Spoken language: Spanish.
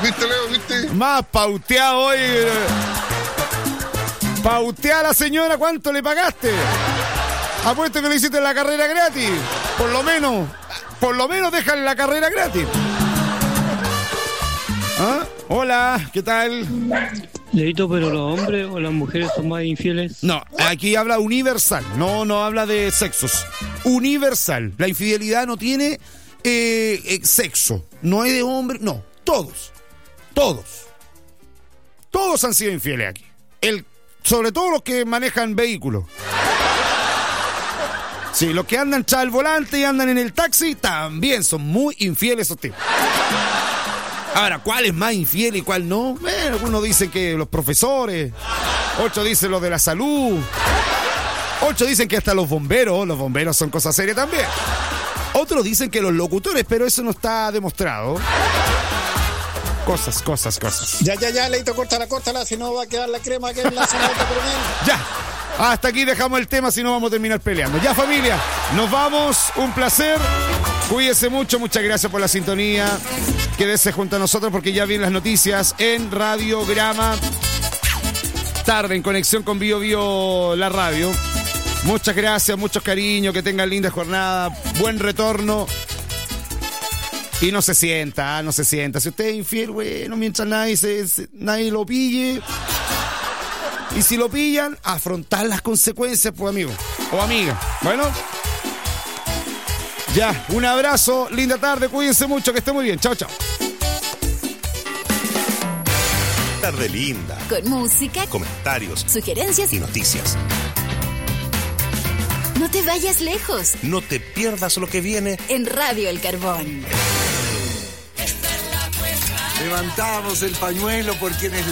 ¿Viste, Leo? ¿Viste? Más pauteado hoy. Pautea a la señora, ¿cuánto le pagaste? Apuesto que le hiciste la carrera gratis. Por lo menos déjale la carrera gratis. ¿Ah? Hola, ¿qué tal? Leito, pero los hombres o las mujeres son más infieles. No, aquí habla universal, no habla de sexos. Universal. La infidelidad no tiene sexo. No hay de hombre, no. Todos han sido infieles aquí. Sobre todo los que manejan vehículos. Sí, los que andan al volante y andan en el taxi también son muy infieles esos tipos. Ahora, ¿cuál es más infiel y cuál no? Algunos dicen que los profesores, 8 dicen los de la salud, 8 dicen que hasta los bomberos son cosas serias también. Otros dicen que los locutores, pero eso no está demostrado. Cosas. Ya, Leito, córtala, si no va a quedar la crema que es la zona de coronel. Ya, hasta aquí dejamos el tema, si no vamos a terminar peleando. Ya, familia, nos vamos, un placer. Cuídense mucho, muchas gracias por la sintonía. Quédese junto a nosotros porque ya vienen las noticias en Radiograma. Tarde, en conexión con Bio la radio. Muchas gracias, muchos cariños, que tengan linda jornada, buen retorno. Y no se sienta. Si usted es infiel, bueno, mientras nadie lo pille. Y si lo pillan, afrontar las consecuencias, pues, amigo o amiga. Bueno, ya, un abrazo, linda tarde, cuídense mucho, que esté muy bien. Chao. Tarde linda. Con música, comentarios, sugerencias y noticias. No te vayas lejos. No te pierdas lo que viene en Radio El Carbón. Levantamos el pañuelo por quienes